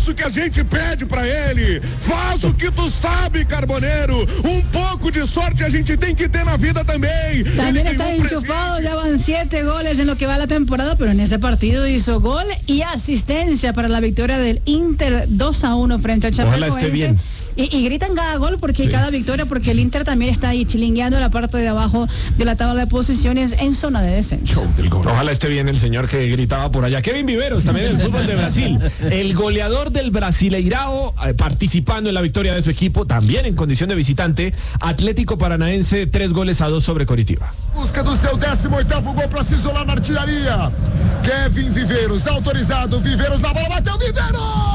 isso que a gente pede pra ele. Faz o que tu sabe, Carboneiro. Un poco de sorte a gente tem que ter na vida también. También está enchufado, ya van 7 goles en lo que va la temporada, pero en ese partido hizo gol y asistencia para la victoria del Inter 2-1 frente al Chapecoense. Ojalá esté bien. Y gritan cada gol porque cada victoria, porque el Inter también está ahí chilingueando la parte de abajo de la tabla de posiciones en zona de descenso. Ojalá esté bien el señor que gritaba por allá. Kevin Viveros, también del fútbol de Brasil. El goleador del Brasileirao, participando en la victoria de su equipo, también en condición de visitante. Atlético Paranaense, 3-2 sobre Coritiba. Busca do seu 18º gol para se isolar na artilharia. Kevin Viveros, autorizado. Viveros na bola, bateu Viveros!